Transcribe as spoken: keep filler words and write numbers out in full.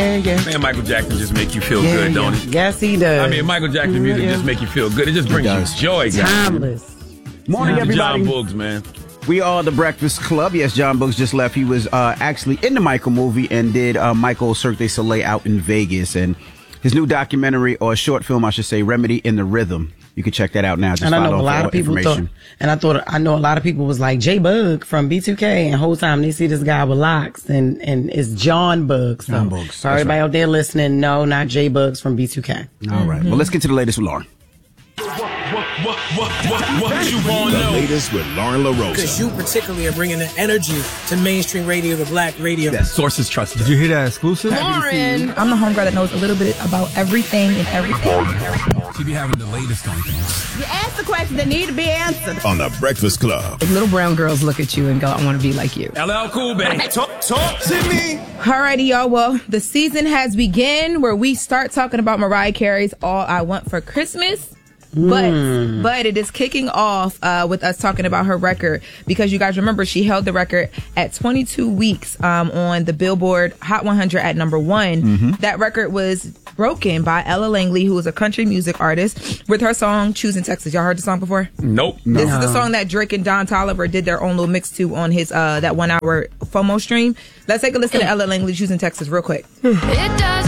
Yeah, yeah. Man, Michael Jackson just make you feel yeah, good, yeah. don't he? Yes, he does. I mean, Michael Jackson music yeah. just make you feel good. It just brings you joy. Timeless. Morning, John everybody. Boogs, man. We are the Breakfast Club. Yes, John Boogs just left. He was uh, actually in the Michael movie and did uh, Michael Cirque du Soleil out in Vegas. And his new documentary, or short film, I should say, Remedy in the Rhythm. You can check that out now. Just and I know follow a lot of people thought, and I thought, I know a lot of people was like, J Bug from B two K, and the whole time they see this guy with locks, and, and it's John Bugs. So, John Bugs. For everybody right. out there listening, no, not J Bugs from B two K. All mm-hmm. right. Well, let's get to the latest with Lauren. What, what, what, what, what you want to know? The latest with Lauren LaRosa. Because you particularly are bringing the energy to mainstream radio, to black radio. That sources trust. Did you hear that exclusive? Lauren! I'm the homegirl that knows a little bit about everything and everything. She be having the latest on things. You ask the questions that need to be answered. On the Breakfast Club. If little brown girls look at you and go, I want to be like you. L L Cool, baby. Talk, talk to me. Alrighty, y'all. Well, the season has begun where we start talking about Mariah Carey's All I Want for Christmas. But mm. but it is kicking off uh, with us talking about her record, because you guys remember she held the record at twenty-two weeks um, on the Billboard Hot one hundred at number one. Mm-hmm. That record was broken by Ella Langley, who is a country music artist, with her song Choosing Texas. Y'all heard the song before? Nope. This no. is the song that Drake and Don Toliver did their own little mix to on his uh, that one hour FOMO stream. Let's take a listen to Ella Langley, Choosing Texas, real quick. It doesn't